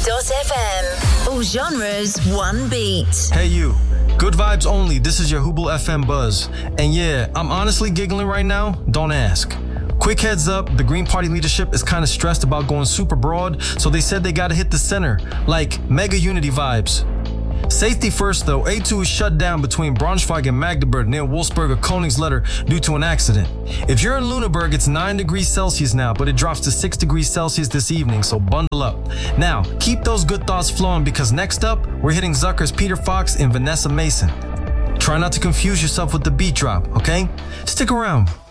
FM. All genres, one beat. Hey you, good vibes only. This is your Hubal FM Buzz. And yeah, I'm honestly giggling right now. Don't ask. Quick heads up, the Green Party leadership is kind of stressed about going super broad, so they said they gotta hit the center, like mega unity vibes. Safety first though, A2 is shut down between Braunschweig and Magdeburg near Wolfsburg Königsletter due to an accident. If you're in Lüneburg, it's 9 degrees Celsius now, but it drops to 6 degrees Celsius this evening, so bundle up. Now, keep those good thoughts flowing because next up, we're hitting Zucker's Peter Fox and Vanessa Mason. Try not to confuse yourself with the beat drop, okay? Stick around.